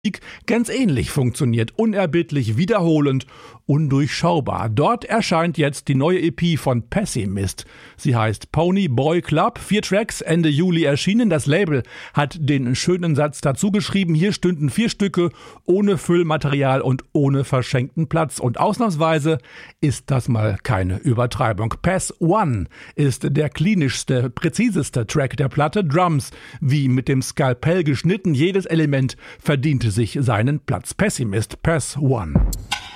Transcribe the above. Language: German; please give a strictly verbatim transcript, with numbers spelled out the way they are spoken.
ganz ähnlich funktioniert, unerbittlich, wiederholend, undurchschaubar. Dort erscheint jetzt die neue E P von Pessimist. Sie heißt Pony Boy Club, vier Tracks, Ende Juli erschienen. Das Label hat den schönen Satz dazu geschrieben, hier stünden vier Stücke ohne Füllmaterial und ohne verschenkten Platz. Und ausnahmsweise ist das mal keine Übertreibung. Pass One ist der klinischste, präziseste Track der Platte. Drums wie mit dem Skalpell geschnitten, jedes Element verdiente sich seinen Platz. Pessimist, Pass One.